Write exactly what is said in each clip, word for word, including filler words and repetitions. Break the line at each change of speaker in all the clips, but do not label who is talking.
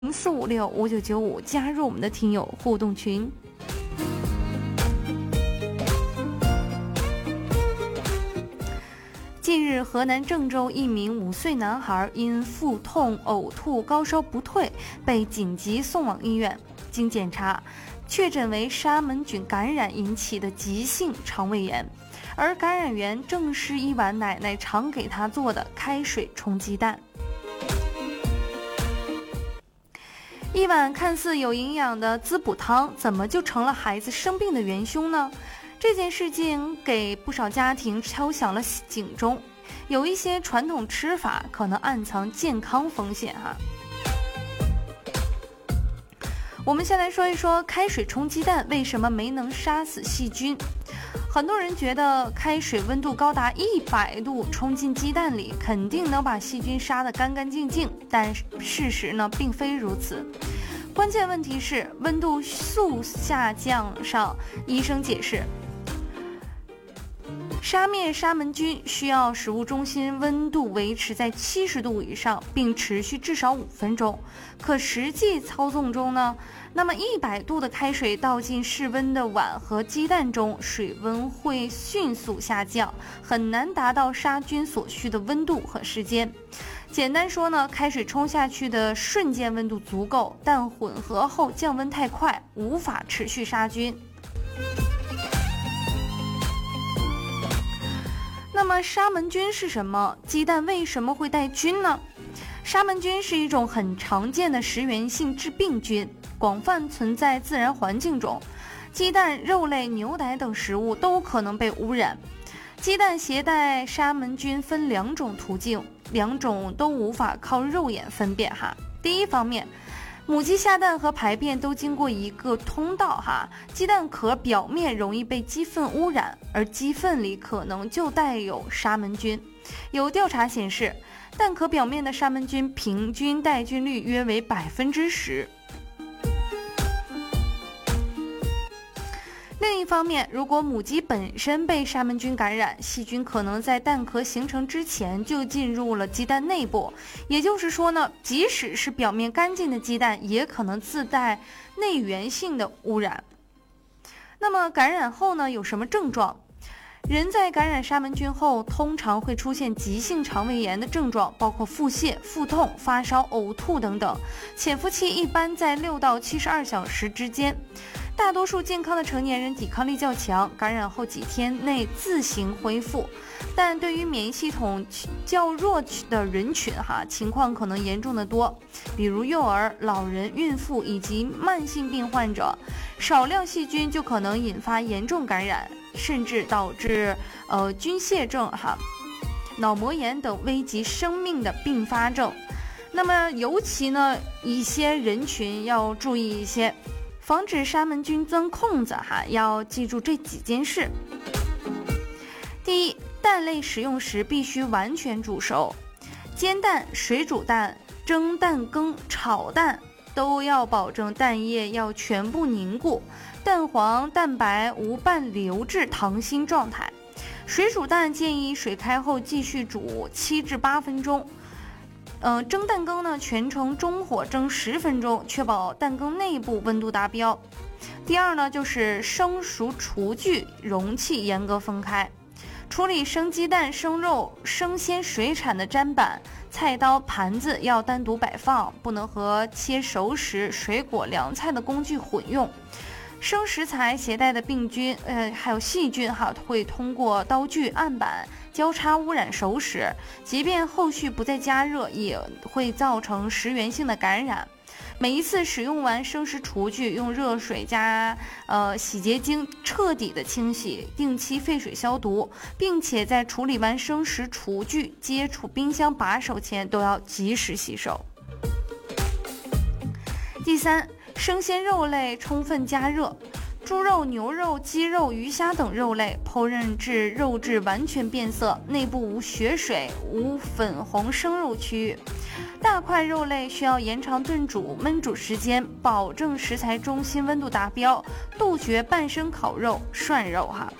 零四五六五九九五加入我们的听友互动群。近日，河南郑州一名五岁男孩因腹痛、呕吐、高烧不退，被紧急送往医院。经检查，确诊为沙门菌感染引起的急性肠胃炎，而感染源正是一碗奶奶常给他做的开水冲鸡蛋。一碗看似有营养的滋补汤，怎么就成了孩子生病的元凶呢？这件事情给不少家庭敲响了警钟，有一些传统吃法可能暗藏健康风险哈。我们先来说一说开水冲鸡蛋为什么没能杀死细菌。很多人觉得开水温度高达一百度冲进鸡蛋里肯定能把细菌杀得干干净净，但事实呢并非如此。关键问题是温度速下降上，医生解释，杀灭沙门菌需要食物中心温度维持在七十度以上，并持续至少五分钟。可实际操纵中呢，那么一百度的开水倒进室温的碗和鸡蛋中，水温会迅速下降，很难达到杀菌所需的温度和时间。简单说呢，开水冲下去的瞬间温度足够，但混合后降温太快，无法持续杀菌。那么沙门菌是什么？鸡蛋为什么会带菌呢？沙门菌是一种很常见的食源性致病菌，广泛存在自然环境中，鸡蛋、肉类、牛奶等食物都可能被污染。鸡蛋携带沙门菌分两种途径，两种都无法靠肉眼分辨哈。第一方面，母鸡下蛋和排便都经过一个通道哈，鸡蛋壳表面容易被鸡粪污染，而鸡粪里可能就带有沙门菌。有调查显示，蛋壳表面的沙门菌平均带菌率约为百分之十。另一方面，如果母鸡本身被沙门菌感染，细菌可能在蛋壳形成之前就进入了鸡蛋内部，也就是说呢，即使是表面干净的鸡蛋，也可能自带内源性的污染。那么感染后呢，有什么症状？人在感染沙门菌后，通常会出现急性肠胃炎的症状，包括腹泻、腹痛、发烧、呕吐等等，潜伏期一般在六到七十二小时之间。大多数健康的成年人抵抗力较强，感染后几天内自行恢复，但对于免疫系统较弱的人群哈，情况可能严重的多，比如幼儿、老人、孕妇以及慢性病患者，少量细菌就可能引发严重感染，甚至导致呃菌屑症哈、脑膜炎等危及生命的并发症。那么尤其呢，一些人群要注意一些。防止沙门菌钻空子哈，要记住这几件事。第一，蛋类食用时必须完全煮熟，煎蛋、水煮蛋、蒸蛋羹、炒蛋都要保证蛋液要全部凝固，蛋黄、蛋白无半流至溏心状态。水煮蛋建议水开后继续煮七至八分钟。呃，蒸蛋羹呢，全程中火蒸十分钟，确保蛋羹内部温度达标。第二呢，就是生熟厨具容器严格分开。处理生鸡蛋、生肉、生鲜水产的砧板、菜刀、盘子要单独摆放，不能和切熟食、水果、凉菜的工具混用。生食材携带的病菌，呃，还有细菌哈，会通过刀具、案板交叉污染熟食，即便后续不再加热，也会造成食源性的感染。每一次使用完生食厨具，用热水加呃洗洁精彻底的清洗，定期沸水消毒，并且在处理完生食厨具接触冰箱把手前都要及时洗手。第三，生鲜肉类充分加热。猪肉、牛肉、鸡肉、鱼虾等肉类烹饪至肉质完全变色，内部无血水、无粉红生肉区域。大块肉类需要延长炖煮、焖煮时间，保证食材中心温度达标，杜绝半生烤肉、涮肉哈。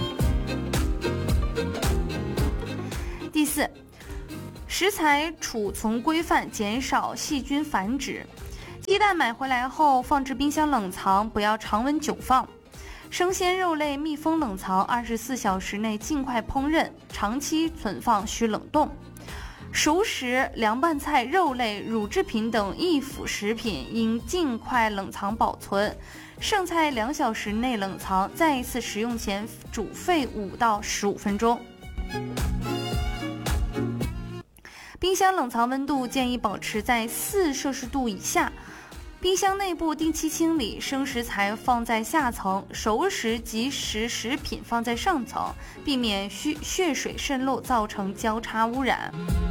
第四，食材储存规范，减少细菌繁殖。 鸡蛋买回来后放置冰箱冷藏，不要常温久放。生鲜肉类密封冷藏，二十四小时内尽快烹饪，长期存放需冷冻。熟食、凉拌菜、肉类、乳制品等易腐食品应尽快冷藏保存。剩菜两小时内冷藏，再一次食用前煮沸五到十五分钟。冰箱冷藏温度建议保持在四摄氏度以下。冰箱内部定期清理，生食材放在下层，熟食及食食品放在上层，避免血血水渗漏造成交叉污染。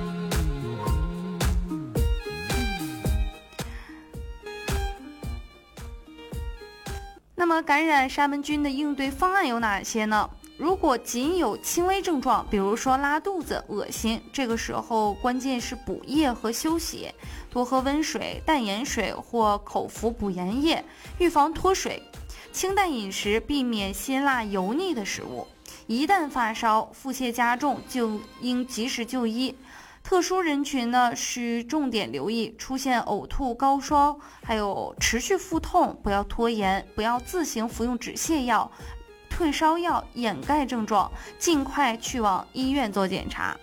那么感染沙门菌的应对方案有哪些呢？如果仅有轻微症状，比如说拉肚子、恶心，这个时候关键是补液和休息，多喝温水、淡盐水或口服补盐液，预防脱水。清淡饮食，避免辛辣油腻的食物。一旦发烧、腹泻加重，就应及时就医。特殊人群呢，需重点留意出现呕吐、高烧，还有持续腹痛，不要拖延，不要自行服用止泻药、退烧药掩盖症状，尽快去往医院做检查。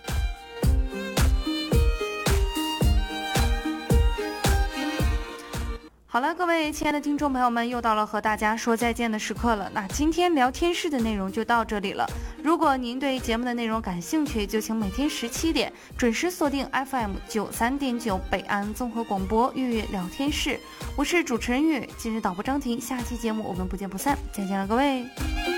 好了，各位亲爱的听众朋友们，又到了和大家说再见的时刻了。那今天聊天室的内容就到这里了。如果您对节目的内容感兴趣，就请每天十七点准时锁定 F M 九三点九北安综合广播月月聊天室。我是主持人月月，今日导播张婷，下期节目我们不见不散，再见了各位。